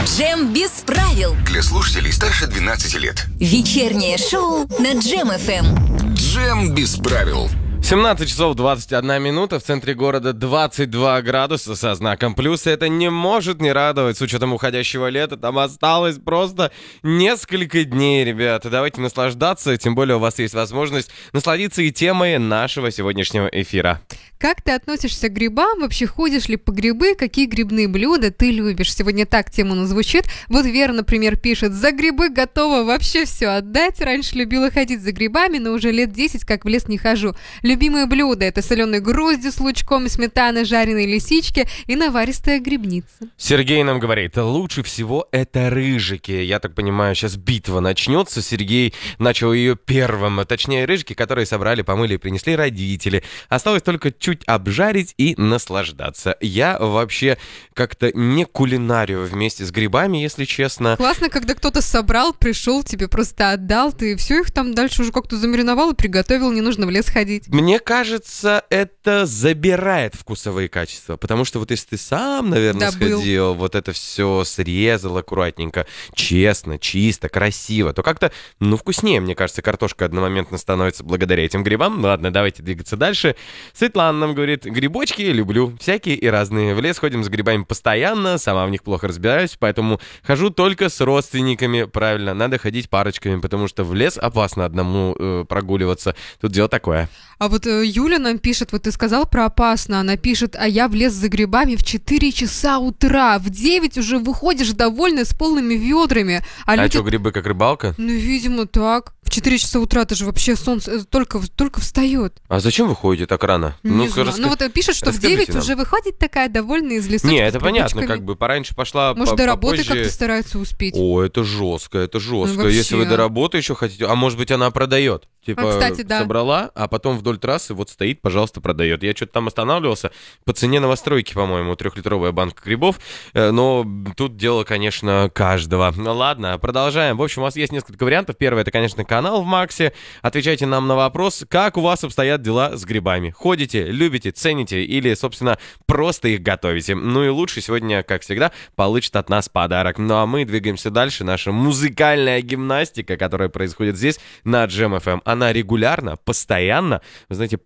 Джем без правил. Для слушателей старше 12 лет. Вечернее шоу на Джем ФМ. Джем без правил. 17 часов 21 минута, в центре города 22 градуса со знаком плюс. Это не может не радовать, с учетом уходящего лета. Там осталось просто несколько дней, ребята. Давайте наслаждаться, тем более у вас есть возможность насладиться и темой нашего сегодняшнего эфира. Как ты относишься к грибам? Вообще ходишь ли по грибы? Какие грибные блюда ты любишь? Сегодня так тема у нас звучит. Вот Вера, например, пишет: за грибы готова вообще все отдать. Раньше любила ходить за грибами, но уже лет 10 как в лес не хожу. Любимые блюда — это соленые грозди с лучком, сметана, жареные лисички и наваристая грибница. Сергей нам говорит, лучше всего это рыжики. Я так понимаю, сейчас битва начнется. Сергей начал ее первым. Точнее, рыжики, которые собрали, помыли и принесли родители. Осталось только чуть обжарить и наслаждаться. Я вообще как-то не кулинарию вместе с грибами, если честно. Классно, когда кто-то собрал, пришел, тебе просто отдал, ты все их там дальше уже как-то замариновал и приготовил, не нужно в лес ходить. Мне кажется, это забирает вкусовые качества, потому что вот если ты сам, наверное, сходил, вот это все срезал аккуратненько, честно, чисто, красиво, то как-то, вкуснее, мне кажется, картошка одномоментно становится благодаря этим грибам. Ладно, давайте двигаться дальше. Светлана нам говорит, грибочки люблю, всякие и разные. В лес ходим с грибами постоянно, сама в них плохо разбираюсь, поэтому хожу только с родственниками. Правильно, надо ходить парочками, потому что в лес опасно одному прогуливаться. Тут дело такое. А вот Юля нам пишет, вот ты сказал про опасно, она пишет: а я в лес за грибами в 4 часа утра, в 9 уже выходишь довольный с полными ведрами. А люди... что, грибы как рыбалка? Ну, видимо, так. В 4 часа утра, это же вообще солнце только встает. А зачем вы ходите так рано? Не знаю. Ну вот пишет, что в 9 нам уже выходит такая довольная из лесочка. Не, это понятно, как бы пораньше пошла. Может, до работы как-то старается успеть. О, это жестко, это жестко. Если вы до работы еще хотите, а может быть она продает. Типа, кстати, да. Собрала, а потом вдоль трассы вот стоит, пожалуйста, продает. Я что-то там останавливался. По цене новостройки, по-моему, 3-литровая банка грибов. Но тут дело, конечно, каждого. Ладно, продолжаем. В общем, у вас есть несколько вариантов. Первый — это, конечно, канал в Максе. Отвечайте нам на вопрос, как у вас обстоят дела с грибами. Ходите, любите, цените или, собственно, просто их готовите. Ну и лучше сегодня, как всегда, получит от нас подарок. Ну а мы двигаемся дальше. Наша музыкальная гимнастика, которая происходит здесь, на Джем ФМ. Она регулярно, постоянно, вы знаете,